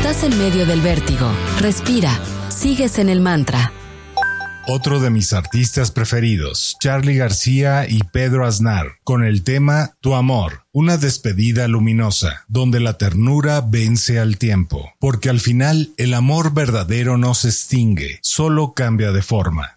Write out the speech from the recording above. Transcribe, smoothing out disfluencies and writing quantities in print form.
estás en medio del vértigo, respira, sigues en el mantra. Otro de mis artistas preferidos, Charly García y Pedro Aznar, con el tema Tu Amor, una despedida luminosa, donde la ternura vence al tiempo, porque al final el amor verdadero no se extingue, solo cambia de forma.